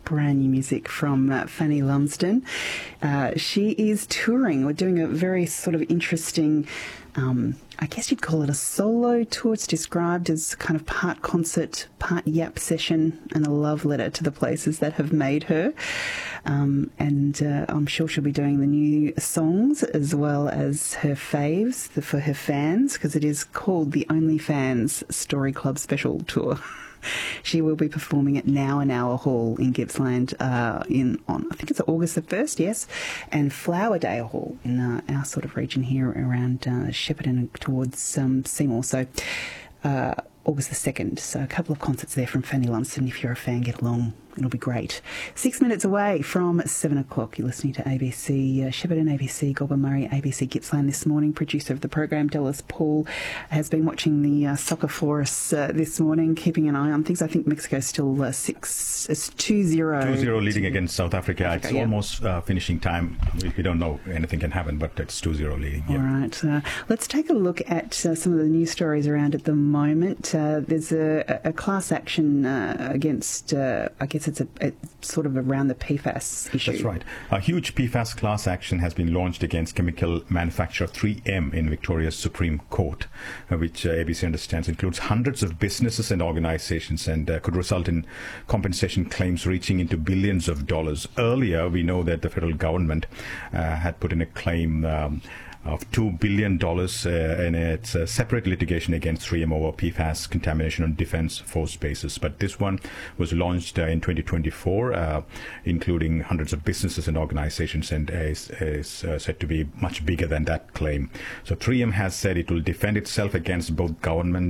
brand new music from Fanny Lumsden. She is touring. We're doing a very sort of interesting, I guess you'd call it a solo tour. It's described as kind of part concert, part yap session, and a love letter to the places that have made her. And I'm sure she'll be doing the new songs as well as her faves for her fans, because it is called the OnlyFans Story Club Special Tour. She will be performing at Now and Hour Hall in Gippsland on I think it's August the 1st, yes, and Flowerdale Hall in our sort of region here around Shepparton and towards Seymour. So August the 2nd. So a couple of concerts there from Fanny Lumsden. If you're a fan, get along. It'll be great. 6 minutes away from 7 o'clock. You're listening to ABC Shepparton, ABC Goulburn Murray, ABC Gippsland this morning. Producer of the program, Dallas Paul, has been watching the soccer for us this morning, keeping an eye on things. I think Mexico's still 2-0. 2-0 leading against South Africa. It's almost finishing time. We don't know. Anything can happen, but it's 2-0 leading. Yeah. All right. Let's take a look at some of the news stories around at the moment. There's a class action against, I guess it's a sort of around the PFAS issue. That's right. A huge PFAS class action has been launched against chemical manufacturer 3M in Victoria's Supreme Court, which ABC understands includes hundreds of businesses and organizations and could result in compensation claims reaching into billions of dollars. Earlier, we know that the federal government had put in a claim of $2 billion in its separate litigation against 3M over PFAS contamination on Defense Force bases. But this one was launched in 2024, including hundreds of businesses and organizations, and is said to be much bigger than that claim. So 3M has said it will defend itself against both government